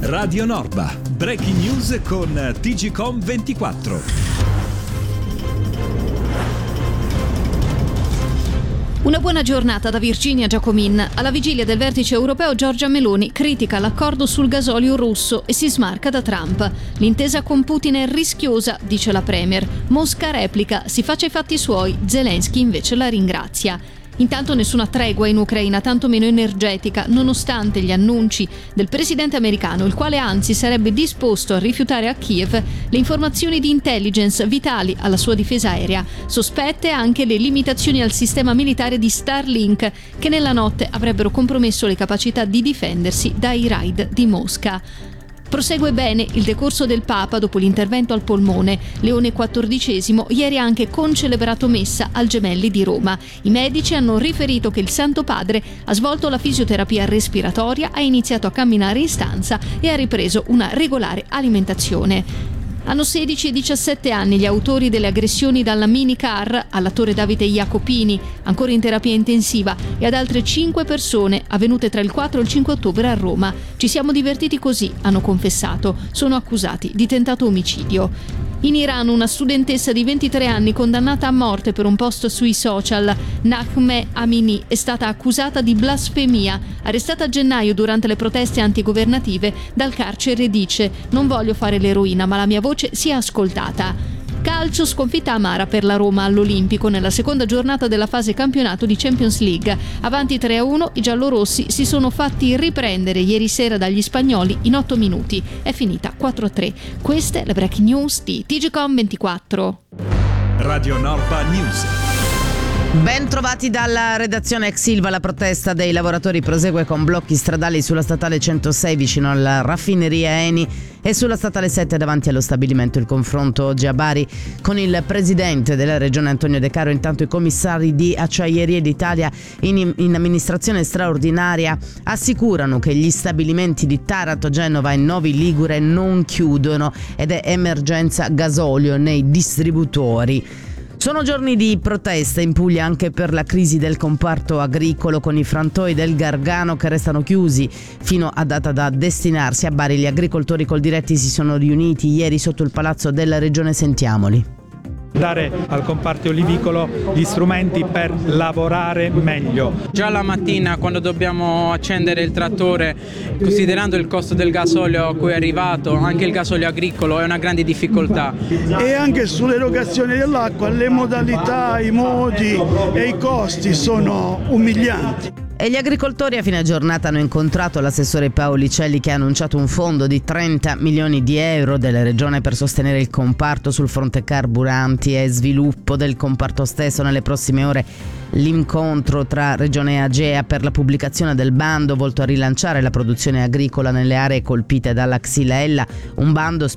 Radio Norba, breaking news con TGcom 24. Una buona giornata da Virginia Giacomin. Alla vigilia del vertice europeo, Giorgia Meloni critica l'accordo sul gasolio russo e si smarca da Trump. L'intesa con Putin è rischiosa, dice la premier. Mosca replica, si faccia i fatti suoi, Zelensky invece la ringrazia. Intanto nessuna tregua in Ucraina, tanto meno energetica, nonostante gli annunci del presidente americano, il quale anzi sarebbe disposto a rifiutare a Kiev le informazioni di intelligence vitali alla sua difesa aerea. Sospette anche le limitazioni al sistema militare di Starlink, che nella notte avrebbero compromesso le capacità di difendersi dai raid di Mosca. Prosegue bene il decorso del Papa dopo l'intervento al polmone. Leone XIV ieri ha anche concelebrato messa al Gemelli di Roma. I medici hanno riferito che il Santo Padre ha svolto la fisioterapia respiratoria, ha iniziato a camminare in stanza e ha ripreso una regolare alimentazione. Hanno 16 e 17 anni gli autori delle aggressioni dalla minicar all'attore Davide Jacopini, ancora in terapia intensiva, e ad altre 5 persone avvenute tra il 4 e il 5 ottobre a Roma. Ci siamo divertiti così, hanno confessato. Sono accusati di tentato omicidio. In Iran una studentessa di 23 anni condannata a morte per un post sui social, Nahmeh Amini, è stata accusata di blasfemia. Arrestata a gennaio durante le proteste antigovernative, dal carcere dice: non voglio fare l'eroina, ma la mia voce sia ascoltata. Calcio, sconfitta amara per la Roma all'Olimpico nella seconda giornata della fase campionato di Champions League. Avanti 3-1, i giallorossi si sono fatti riprendere ieri sera dagli spagnoli in 8 minuti. È finita 4-3. Queste le breaking news di TGcom 24. Radio Norba News. Ben trovati dalla redazione ex Ilva. La protesta dei lavoratori prosegue con blocchi stradali sulla statale 106 vicino alla raffineria Eni e sulla statale 7 davanti allo stabilimento. Il confronto oggi a Bari con il presidente della regione Antonio De Caro. Intanto i commissari di Acciaierie d'Italia in amministrazione straordinaria assicurano che gli stabilimenti di Taranto, Genova e Novi Ligure non chiudono ed è emergenza gasolio nei distributori. Sono giorni di protesta in Puglia anche per la crisi del comparto agricolo, con i frantoi del Gargano che restano chiusi fino a data da destinarsi. A Bari gli agricoltori Coldiretti si sono riuniti ieri sotto il palazzo della regione. Sentiamoli. Dare al comparto olivicolo gli strumenti per lavorare meglio. Già la mattina, quando dobbiamo accendere il trattore, considerando il costo del gasolio a cui è arrivato, anche il gasolio agricolo è una grande difficoltà. E anche sull'erogazione dell'acqua le modalità, i modi e i costi sono umilianti. E gli agricoltori a fine giornata hanno incontrato l'assessore Paolicelli, che ha annunciato un fondo di 30 milioni di euro della regione per sostenere il comparto sul fronte carburanti e sviluppo del comparto stesso. Nelle prossime ore l'incontro tra Regione e Agea per la pubblicazione del bando volto a rilanciare la produzione agricola nelle aree colpite dalla Xylella, un bando